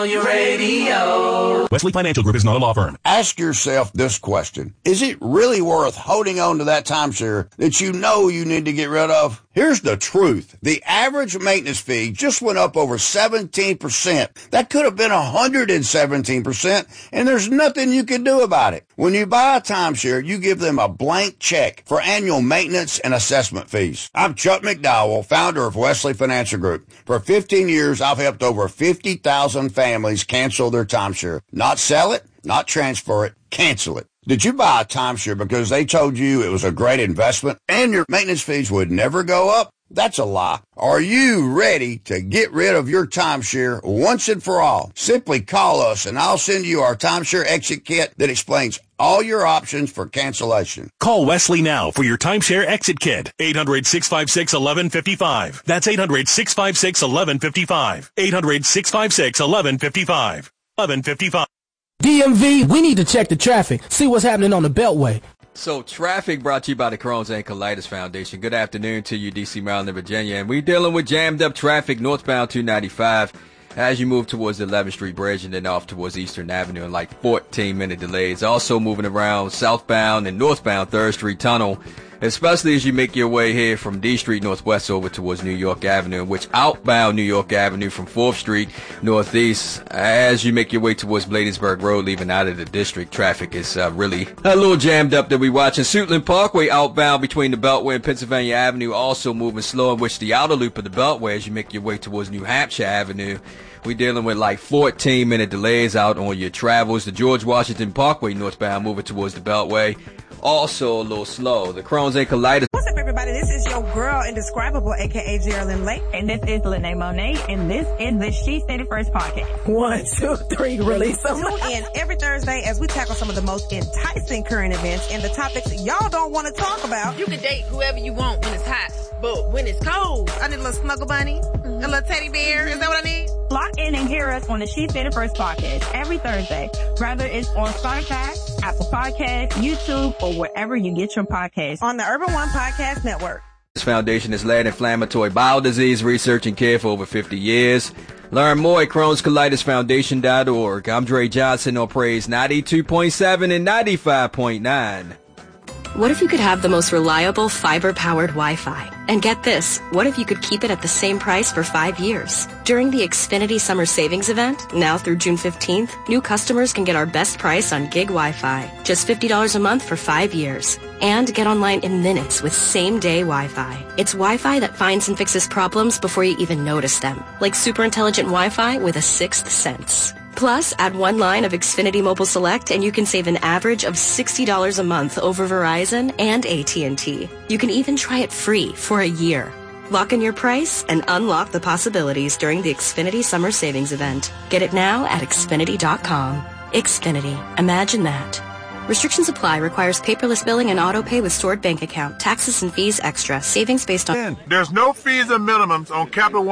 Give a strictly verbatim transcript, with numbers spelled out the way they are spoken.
Your radio. Wesley Financial Group is not a law firm. Ask yourself this question. Is it really worth holding on to that timeshare that you know you need to get rid of? Here's the truth. The average maintenance fee just went up over seventeen percent. That could have been one hundred seventeen percent, and there's nothing you can do about it. When you buy a timeshare, you give them a blank check for annual maintenance and assessment fees. I'm Chuck McDowell, founder of Wesley Financial Group. For fifteen years, I've helped over fifty thousand families cancel their timeshare. Not sell it, not transfer it, cancel it. Did you buy a timeshare because they told you it was a great investment and your maintenance fees would never go up? That's a lie. Are you ready to get rid of your timeshare once and for all? Simply call us and I'll send you our timeshare exit kit that explains all your options for cancellation. Call Wesley now for your timeshare exit kit. eight hundred, six five six, one one five five. That's eight hundred, six five six, one one five five. eight hundred, six five six, one one five five. eleven fifty-five. D M V, we need to check the traffic, see what's happening on the Beltway. So traffic brought to you by the Crohn's and Colitis Foundation. Good afternoon to you, D C, Maryland, and Virginia. And we're dealing with jammed up traffic northbound two ninety-five as you move towards the eleventh Street Bridge and then off towards Eastern Avenue in like fourteen minute delays. Also moving around southbound and northbound third Street Tunnel, especially as you make your way here from D Street Northwest over towards New York Avenue, which outbound New York Avenue from fourth Street Northeast. As you make your way towards Bladensburg Road, leaving out of the district, traffic is uh, really a little jammed up that we watching. Suitland Parkway outbound between the Beltway and Pennsylvania Avenue also moving slow, in which the outer loop of the Beltway as you make your way towards New Hampshire Avenue. We're dealing with like fourteen minute delays out on your travels. The George Washington Parkway northbound moving towards the Beltway, also a little slow. The Crohn's and Colitis. What's up, everybody? This is your girl, Indescribable, a k a. Geraldine Lake. And this is Lene Monet, and this is the She Said It First podcast. One, two, three, release them. Tune in every Thursday as we tackle some of the most enticing current events and the topics y'all don't want to talk about. You can date whoever you want when it's hot, but when it's cold, I need a little snuggle bunny, mm-hmm. a little teddy bear. Is that what I need? Lock in and hear us on the She Said It First podcast every Thursday, whether it's on Spotify, Apple Podcasts, YouTube, or wherever you get your podcasts. On the Urban One Podcast Network. This foundation has led inflammatory bowel disease research and care for over fifty years. Learn more at Crohn's Colitis Foundation dot org. I'm Dre Johnson on Praise ninety-two point seven and ninety-five point nine. What if you could have the most reliable fiber-powered Wi-Fi? And get this, what if you could keep it at the same price for five years? During the Xfinity Summer Savings Event, now through June fifteenth, new customers can get our best price on gig Wi-Fi, just fifty dollars a month for five years. And get online in minutes with same-day Wi-Fi. It's Wi-Fi that finds and fixes problems before you even notice them, like super intelligent Wi-Fi with a sixth sense. Plus, add one line of Xfinity Mobile Select and you can save an average of sixty dollars a month over Verizon and A T and T. You can even try it free for a year. Lock in your price and unlock the possibilities during the Xfinity Summer Savings Event. Get it now at Xfinity dot com. Xfinity. Imagine that. Restrictions apply. Requires paperless billing and auto pay with stored bank account. Taxes and fees extra. Savings based on... There's no fees or minimums on Capital One.